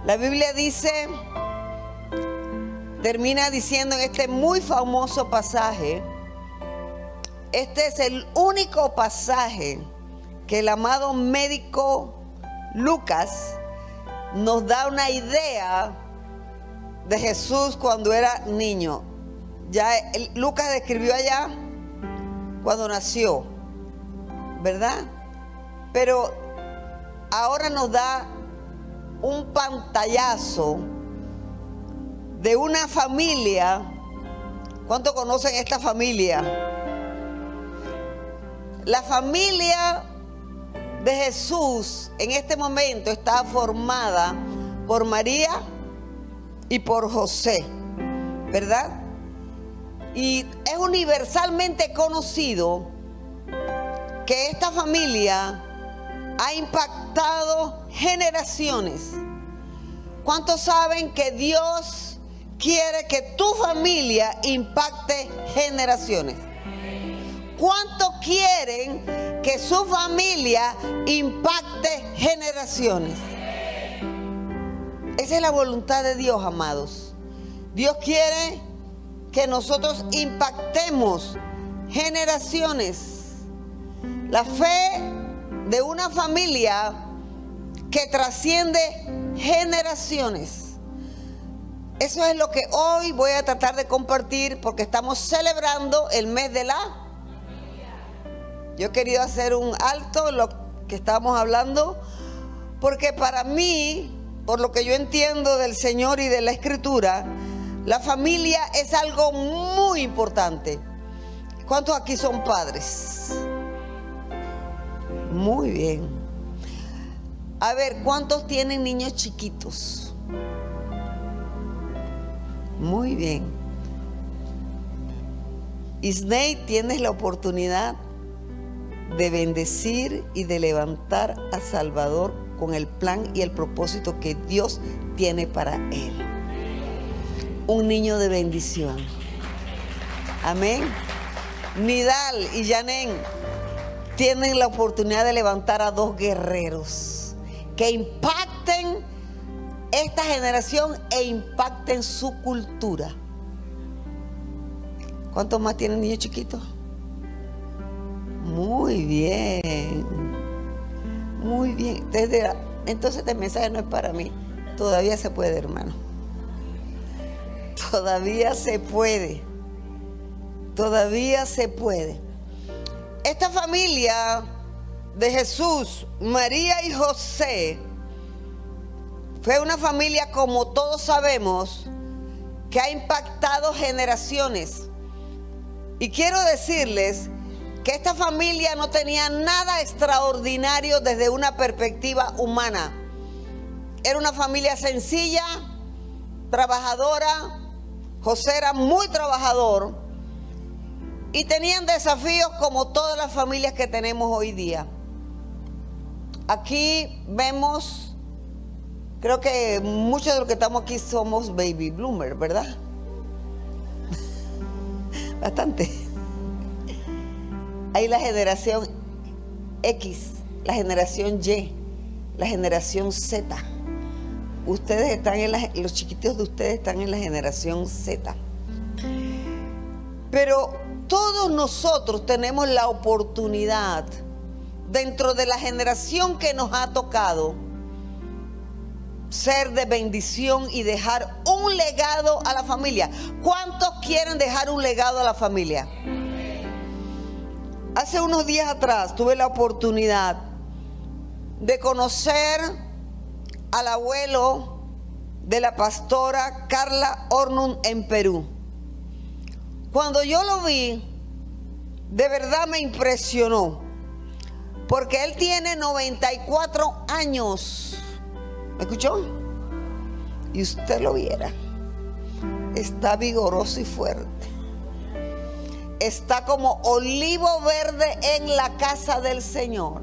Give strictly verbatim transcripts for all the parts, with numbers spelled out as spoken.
La Biblia dice, termina diciendo en este muy famoso pasaje, este es el único pasaje que el amado médico Lucas nos da una idea de Jesús cuando era niño. Ya el, Lucas describió allá cuando nació, ¿verdad? Pero ahora nos da un pantallazo de una familia. ¿Cuántos conocen esta familia? La familia de Jesús en este momento está formada por María y por José, ¿verdad? Y es universalmente conocido que esta familia ha impactado generaciones. ¿Cuántos saben que Dios quiere que tu familia impacte generaciones? ¿Cuántos quieren que su familia impacte generaciones? Esa es la voluntad de Dios, amados. Dios quiere que nosotros impactemos generaciones. La fe de una familia que trasciende generaciones. Eso es lo que hoy voy a tratar de compartir, porque estamos celebrando el mes de la familia. Yo he querido hacer un alto en lo que estábamos hablando, porque para mí, por lo que yo entiendo del Señor y de la Escritura, la familia es algo muy importante. ¿Cuántos aquí son padres? Muy bien. A ver, ¿cuántos tienen niños chiquitos? Muy bien. Isney, tienes la oportunidad de bendecir y de levantar a Salvador con el plan y el propósito que Dios tiene para él. Un niño de bendición. Amén. Nidal y Janén tienen la oportunidad de levantar a dos guerreros que impacten esta generación e impacten su cultura. ¿Cuántos más tienen niños chiquitos? Muy bien. Muy bien. Desde, entonces este mensaje no es para mí. Todavía se puede, hermano. Todavía se puede. Todavía se puede. Esta familia de Jesús, María y José, fue una familia, como todos sabemos, que ha impactado generaciones. Y quiero decirles que esta familia no tenía nada extraordinario desde una perspectiva humana. Era una familia sencilla, trabajadora. José era muy trabajador y tenían desafíos como todas las familias que tenemos hoy día. Aquí vemos, creo que muchos de los que estamos aquí somos baby bloomers, ¿verdad? Bastante. Hay la generación X, la generación Y, la generación Z. Ustedes están en la, los chiquitos de ustedes están en la generación Z. Pero todos nosotros tenemos la oportunidad, dentro de la generación que nos ha tocado, ser de bendición y dejar un legado a la familia. ¿Cuántos quieren dejar un legado a la familia? Hace unos días atrás tuve la oportunidad de conocer al abuelo de la pastora Carla Hornung en Perú. Cuando yo lo vi, de verdad me impresionó, porque él tiene noventa y cuatro años. ¿Me escuchó? Y usted lo viera. Está vigoroso y fuerte. Está como olivo verde en la casa del Señor.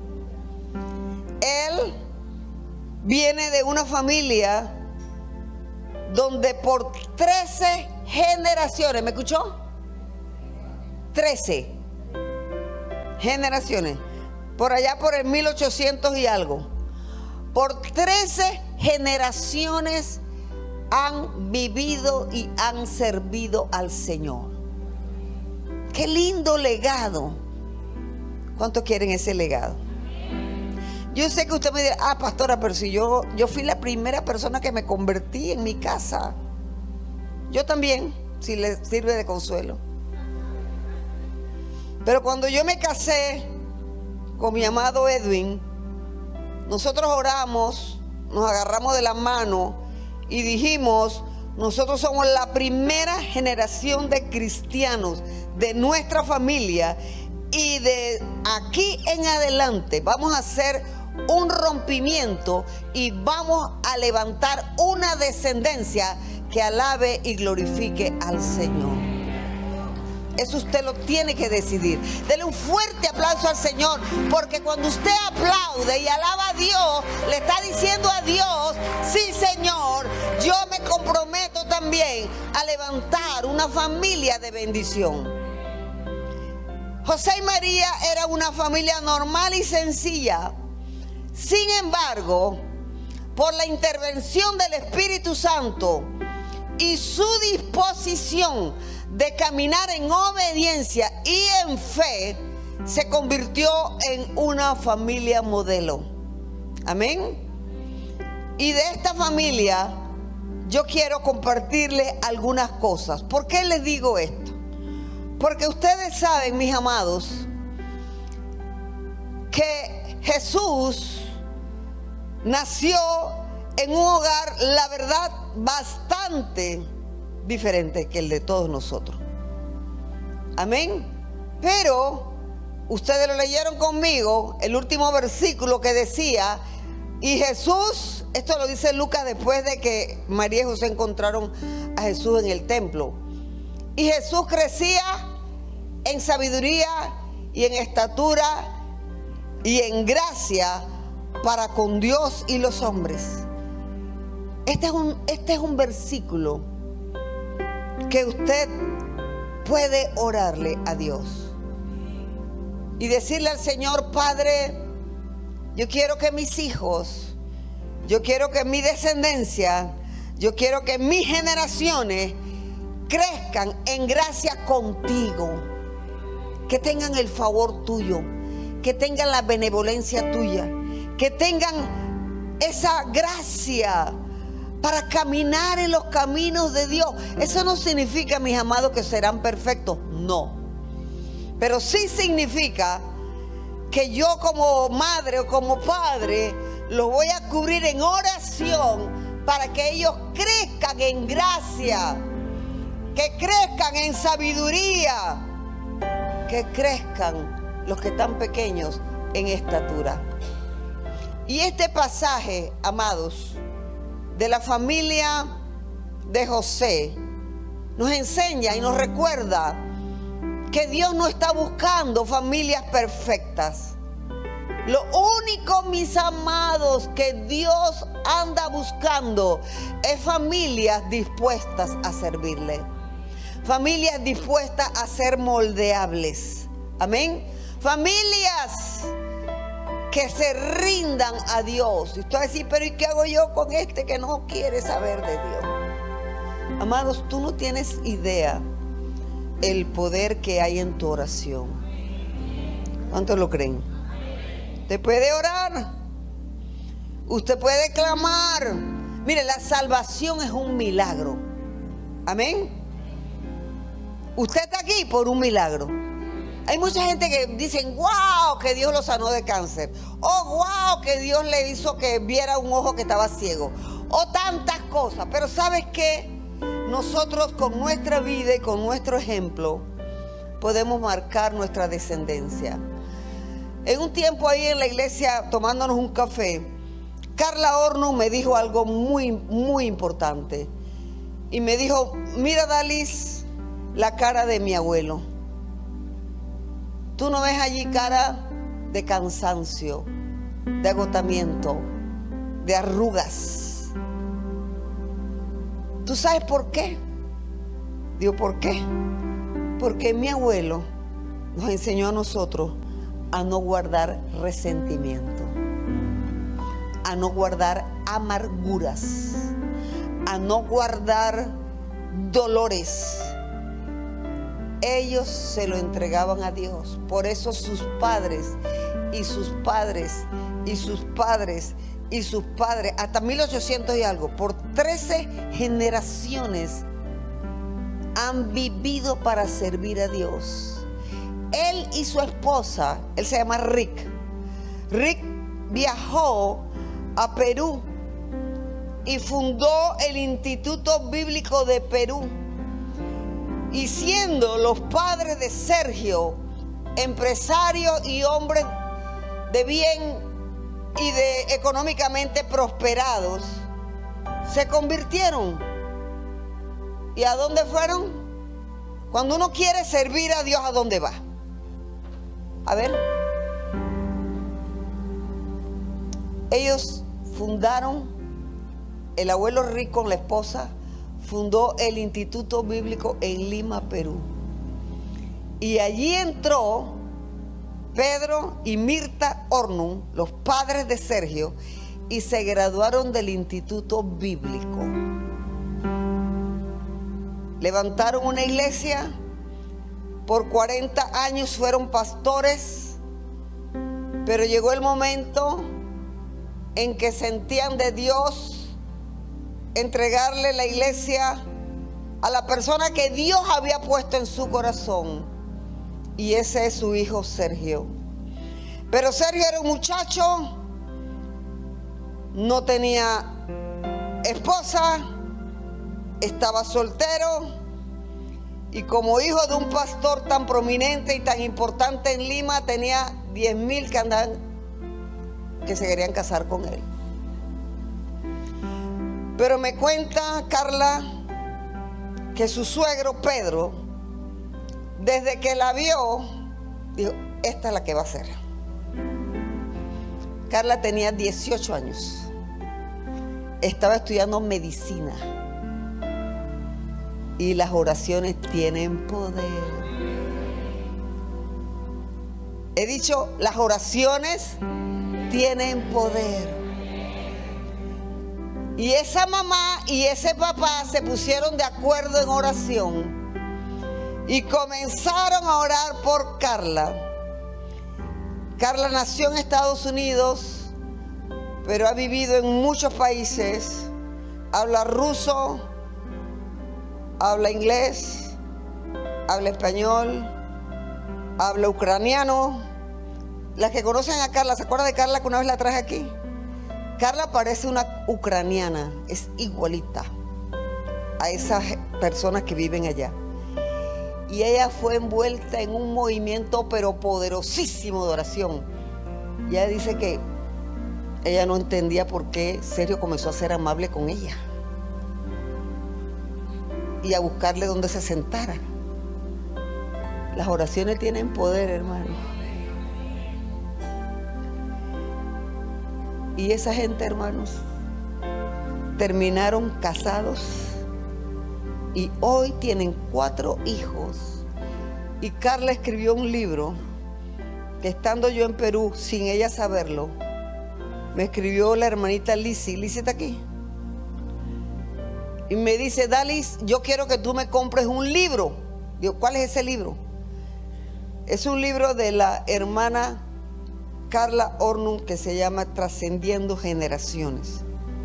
Él viene de una familia donde por trece generaciones, ¿me escuchó? trece generaciones. Por allá por el mil ochocientos y algo. Por trece generaciones han vivido y han servido al Señor. ¡Qué lindo legado! ¿Cuántos quieren ese legado? Yo sé que usted me dirá, ah, pastora, pero si yo, yo fui la primera persona que me convertí en mi casa. Yo también, si le sirve de consuelo. Pero cuando yo me casé con mi amado Edwin, nosotros oramos, nos agarramos de la mano y dijimos, nosotros somos la primera generación de cristianos de nuestra familia y de aquí en adelante vamos a hacer un rompimiento y vamos a levantar una descendencia que alabe y glorifique al Señor. Eso usted lo tiene que decidir. Dele un fuerte aplauso al Señor, porque cuando usted aplaude y alaba a Dios, le está diciendo a Dios, sí, Señor, yo me comprometo también a levantar una familia de bendición. José y María era una familia normal y sencilla. Sin embargo, por la intervención del Espíritu Santo y su disposición de caminar en obediencia y en fe, se convirtió en una familia modelo. Amén. Y de esta familia yo quiero compartirles algunas cosas. ¿Por qué les digo esto? Porque ustedes saben, mis amados, que Jesús nació en un hogar, la verdad, bastante diferente que el de todos nosotros. Amén. Pero ustedes lo leyeron conmigo, el último versículo que decía, y Jesús, esto lo dice Lucas después de que María y José encontraron a Jesús en el templo. Y Jesús crecía en sabiduría y en estatura y en gracia para con Dios y los hombres. Este es un, este es un versículo que usted puede orarle a Dios y decirle al Señor: Padre, yo quiero que mis hijos, yo quiero que mi descendencia, yo quiero que mis generaciones crezcan en gracia contigo, que tengan el favor tuyo, que tengan la benevolencia tuya, que tengan esa gracia para caminar en los caminos de Dios. Eso no significa, mis amados, que serán perfectos, no. Pero sí significa que yo como madre o como padre los voy a cubrir en oración para que ellos crezcan en gracia, que crezcan en sabiduría, que crezcan los que están pequeños en estatura. Y este pasaje, amados, de la familia de José, nos enseña y nos recuerda que Dios no está buscando familias perfectas. Lo único, mis amados, que Dios anda buscando es familias dispuestas a servirle, familias dispuestas a ser moldeables. Amén. Familias que se rindan a Dios. Y usted va a decir: pero ¿y qué hago yo con este que no quiere saber de Dios? Amados, tú no tienes idea el poder que hay en tu oración. ¿Cuántos lo creen? Usted puede orar, usted puede clamar. Mire, la salvación es un milagro. Amén. Usted está aquí por un milagro. Hay mucha gente que dicen: wow, que Dios lo sanó de cáncer. Oh, wow, que Dios le hizo que viera un ojo que estaba ciego. O tantas cosas. Pero ¿sabes qué? Nosotros con nuestra vida y con nuestro ejemplo podemos marcar nuestra descendencia. En un tiempo ahí en la iglesia, tomándonos un café, Carla Horno me dijo algo muy, muy importante. Y me dijo: mira, Dalis, la cara de mi abuelo. Tú no ves allí cara de cansancio, de agotamiento, de arrugas. ¿Tú sabes por qué? Digo, ¿por qué? Porque mi abuelo nos enseñó a nosotros a no guardar resentimiento. a no guardar amarguras, a no guardar dolores. Ellos se lo entregaban a Dios. Por eso sus padres y sus padres y sus padres y sus padres, hasta mil ochocientos y algo, por trece generaciones han vivido para servir a Dios. Él y su esposa, él se llama Rick. Rick viajó a Perú y fundó el Instituto Bíblico de Perú. Y siendo los padres de Sergio empresarios y hombres de bien y de económicamente prosperados, se convirtieron. ¿Y a dónde fueron? Cuando uno quiere servir a Dios, ¿a dónde va? A ver. Ellos fundaron, el abuelo Rick con la esposa fundó el Instituto Bíblico en Lima, Perú. Y allí entró Pedro y Mirta Hornung, los padres de Sergio, y se graduaron del Instituto Bíblico. Levantaron una iglesia, por cuarenta años fueron pastores, pero llegó el momento en que sentían de Dios entregarle la iglesia a la persona que Dios había puesto en su corazón, y ese es su hijo Sergio. Pero Sergio era un muchacho, no tenía esposa, estaba soltero, y como hijo de un pastor tan prominente y tan importante en Lima, tenía diez mil que andaban, que se querían casar con él. Pero me cuenta Carla que su suegro Pedro, desde que la vio, dijo: esta es la que va a ser. Carla tenía dieciocho años, estaba estudiando medicina, y las oraciones tienen poder. He dicho, las oraciones tienen poder. Y esa mamá y ese papá se pusieron de acuerdo en oración y comenzaron a orar por Carla. Carla nació en Estados Unidos, pero ha vivido en muchos países. Habla ruso, habla inglés, habla español, habla ucraniano. Las que conocen a Carla, ¿se acuerdan de Carla que una vez la traje aquí? Carla parece una ucraniana, es igualita a esas personas que viven allá. Y ella fue envuelta en un movimiento pero poderosísimo de oración. Y ella dice que ella no entendía por qué Sergio comenzó a ser amable con ella y a buscarle donde se sentara. Las oraciones tienen poder, hermano. Y esa gente, hermanos, terminaron casados y hoy tienen cuatro hijos. Y Carla escribió un libro que, estando yo en Perú, sin ella saberlo, me escribió la hermanita Lizzie. Lizzie está aquí. Y me dice: Dalis, yo quiero que tú me compres un libro. Digo, ¿cuál es ese libro? Es un libro de la hermana Carla Hornung que se llama Trascendiendo Generaciones.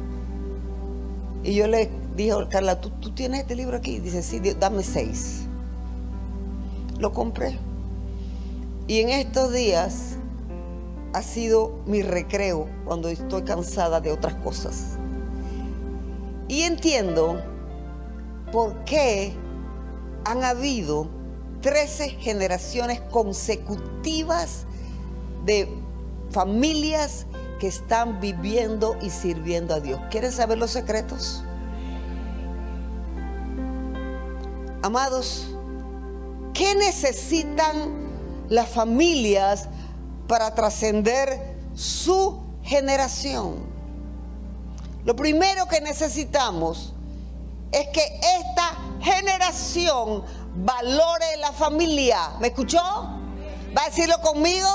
Y yo le dije: Carla, ¿tú, ¿tú tienes este libro aquí? Dice: sí, dame seis. Lo compré. Y en estos días ha sido mi recreo cuando estoy cansada de otras cosas. Y entiendo por qué han habido trece generaciones consecutivas de familias que están viviendo y sirviendo a Dios. ¿Quieren saber los secretos? Amados, ¿qué necesitan las familias para trascender su generación? Lo primero que necesitamos es que esta generación valore la familia. ¿Me escuchó? ¿Va a decirlo conmigo?